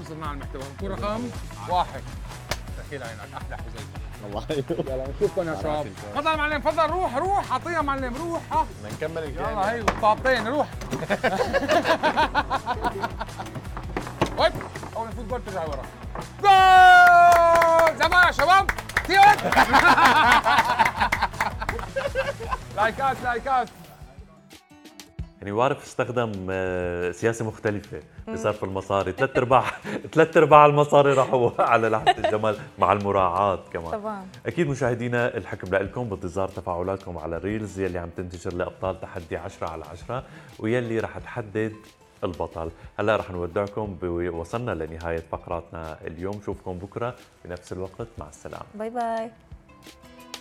وصلنا على المحتوى. نكون رقم 1. دخيل عينك احلى حذيفه. الله يلا نشوفكم يا شباب. تفضل معلم، تفضل روح روح اعطيها معلم روح. ها بدنا نكمل الجيم. يلا هي طابتين روح. ويب اول ما يفوت جول ترجع ورا. جول زمان يا شباب. كثير. لايكات لايكات. يعني وارف استخدم سياسه مختلفه بصرف المصاري. ثلاث ارباع المصاري راحوا على لحظه الجمال مع المراعاه كمان. طبعا اكيد مشاهدينا الحكم لكم بانتظار تفاعلاتكم على الريلز يلي عم تنتشر لابطال تحدي 10/10 ويلي رح تحدد البطل. هلا رح نودعكم وصلنا لنهايه فقراتنا اليوم. نشوفكم بكره بنفس الوقت. مع السلامه. باي باي.